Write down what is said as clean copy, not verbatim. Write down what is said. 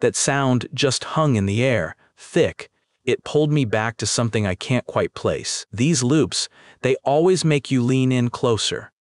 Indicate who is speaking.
Speaker 1: That sound just hung in the air, thick. It pulled me back to something I can't quite place. These loops, they always make you lean in closer.